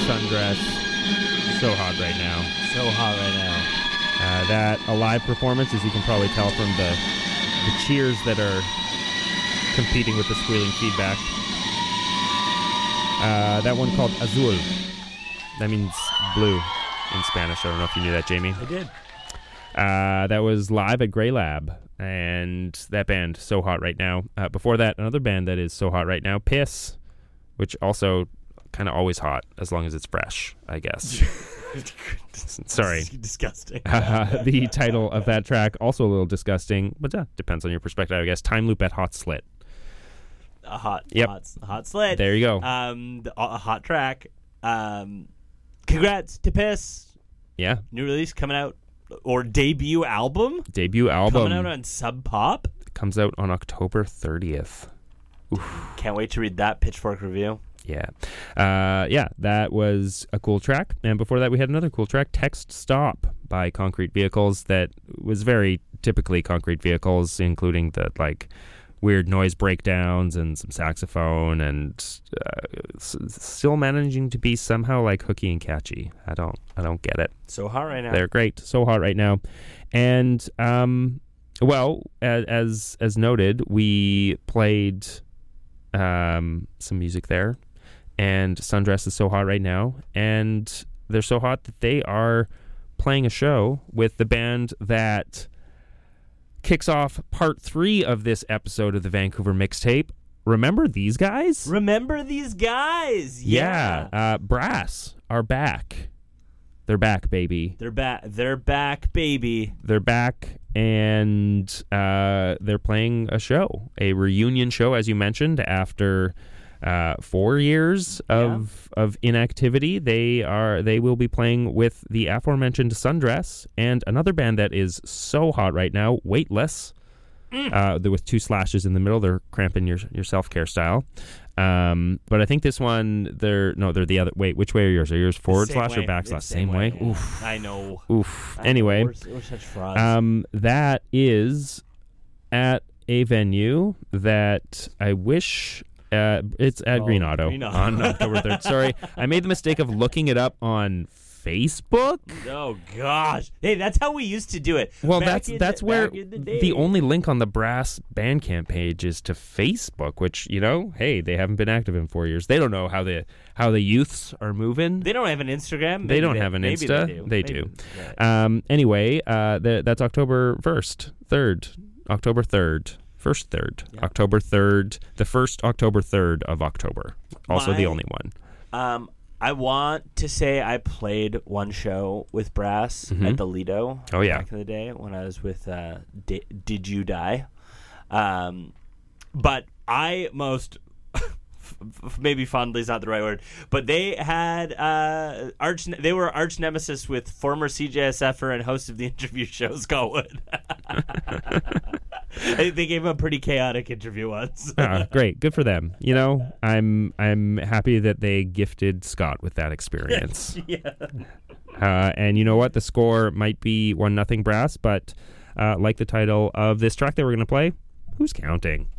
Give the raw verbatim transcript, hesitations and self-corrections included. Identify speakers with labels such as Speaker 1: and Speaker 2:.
Speaker 1: Sundress. So hot right now.
Speaker 2: So hot right now.
Speaker 1: Uh, that a live performance, as you can probably tell from the the cheers that are competing with the squealing feedback. Uh, that one called Azul. That means blue in Spanish. I don't know if you knew that, Jamie.
Speaker 2: I did.
Speaker 1: Uh, that was live at Grey Lab, and that band, So Hot Right Now. Uh, before that, another band that is so hot right now, Piss, which also kind of always hot as long as it's fresh, I guess. Sorry.
Speaker 2: Disgusting.
Speaker 1: Uh, the title of that track, also a little disgusting, but uh, depends on your perspective, I guess. Time Loop at Hot Slit.
Speaker 2: A hot,
Speaker 1: Yep.
Speaker 2: hot, hot slit.
Speaker 1: There you go.
Speaker 2: Um, the, a hot track. Um, congrats to Piss.
Speaker 1: Yeah.
Speaker 2: New release coming out, or debut album
Speaker 1: Debut album.
Speaker 2: coming out on Sub Pop.
Speaker 1: Comes out on October thirtieth. Oof.
Speaker 2: Can't wait to read that Pitchfork review.
Speaker 1: Yeah. Uh, yeah, that was a cool track. And before that, we had another cool track, Text Stop by Concrete Vehicles, that was very typically Concrete Vehicles, including the, like, weird noise breakdowns and some saxophone, and uh, s- still managing to be somehow, like, hooky and catchy. I don't, I don't get it.
Speaker 2: So hot right now.
Speaker 1: They're great. So hot right now. And, um, well, as, as, as noted, we played um, some music there. And Sundress is so hot right now, and they're so hot that they are playing a show with the band that kicks off part three of this episode of the Vancouver Mixtape. Remember these guys?
Speaker 2: Remember these guys?
Speaker 1: Yeah. Uh, Brass are back. They're back, baby.
Speaker 2: They're back. They're back, baby.
Speaker 1: They're back, and uh, they're playing a show, a reunion show, as you mentioned, after... Uh, four years of yeah. of inactivity. They are they will be playing with the aforementioned Sundress and another band that is so hot right now, Weightless. Mm. Uh, they're with two slashes in the middle. They're cramping your your self care style. Um, but I think this one, they're no, they're the other. Wait, which way are yours? Are yours forward slash
Speaker 2: way.
Speaker 1: or back slash?
Speaker 2: Same,
Speaker 1: same way. way?
Speaker 2: Yeah.
Speaker 1: Oof.
Speaker 2: I know.
Speaker 1: Oof.
Speaker 2: I
Speaker 1: anyway,
Speaker 2: know. We're, we're such frauds.
Speaker 1: Um, that is at a venue that I wish. Uh, it's at
Speaker 2: oh,
Speaker 1: Green Auto,
Speaker 2: Green Auto.
Speaker 1: on October third. Sorry, I made the mistake of looking it up on Facebook.
Speaker 2: Oh gosh, hey, that's how we used to do it.
Speaker 1: Well,
Speaker 2: back
Speaker 1: that's
Speaker 2: in
Speaker 1: that's
Speaker 2: the,
Speaker 1: where
Speaker 2: the,
Speaker 1: the only link on the Brass Bandcamp page is to Facebook, which, you know, hey, they haven't been active in four years. They don't know how the how the youths are moving.
Speaker 2: They don't have an Instagram. Maybe
Speaker 1: they don't
Speaker 2: they,
Speaker 1: have an
Speaker 2: maybe
Speaker 1: Insta.
Speaker 2: They do.
Speaker 1: They
Speaker 2: maybe.
Speaker 1: do.
Speaker 2: Yeah.
Speaker 1: Um. Anyway, uh, the, that's October first, third, October third. First third, yeah. October third, the first October third of October. Also
Speaker 2: My,
Speaker 1: the only one.
Speaker 2: Um, I want to say I played one show with Brass
Speaker 1: mm-hmm.
Speaker 2: at the Lido.
Speaker 1: Oh, yeah.
Speaker 2: Back in the day when I was with uh, D- Did You Die? Um, but I most... maybe fondly is not the right word, but they had uh, arch. They were arch nemesis with former C J S F er and host of the interview show, Scott Wood. They gave him a pretty chaotic interview once.
Speaker 1: uh, great, good for them. You know, I'm I'm happy that they gifted Scott with that experience.
Speaker 2: Yeah.
Speaker 1: Uh, and you know what? The score might be one nothing Brass, but uh, like the title of this track that we're going to play, who's counting?